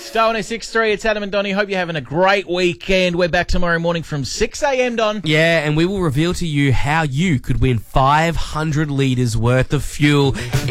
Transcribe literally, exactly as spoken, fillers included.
Star one oh six point three, it's Adam and Donnie. Hope you're having a great weekend. We're back tomorrow morning from six a.m, Don. Yeah, and we will reveal to you how you could win five hundred litres worth of fuel.